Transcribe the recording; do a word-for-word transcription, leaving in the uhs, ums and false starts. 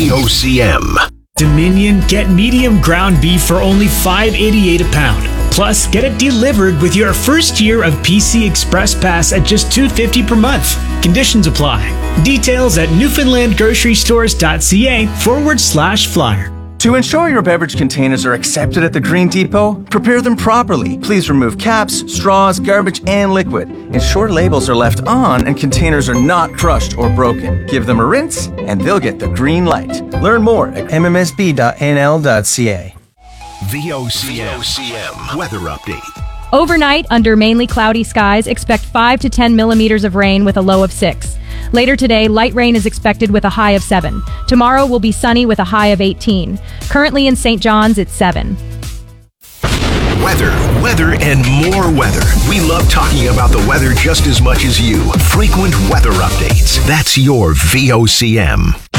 V O C M. Dominion, get medium ground beef for only five eighty-eight a pound. Plus, get it delivered with your first year of P C Express Pass at just two fifty per month. Conditions apply. Details at newfoundlandgrocerystores.ca forward slash flyer. To ensure your beverage containers are accepted at the Green Depot, prepare them properly. Please remove caps, straws, garbage, and liquid. Ensure labels are left on and containers are not crushed or broken. Give them a rinse, and they'll get the green light. Learn more at m m s b dot n l dot c a. V O C M weather update. Overnight, under mainly cloudy skies, expect five to ten millimeters of rain with a low of six. Later today, light rain is expected with a high of seven. Tomorrow will be sunny with a high of eighteen. Currently in Saint John's, it's seven. Weather, weather, and more weather. We love talking about the weather just as much as you. Frequent weather updates. That's your V O C M.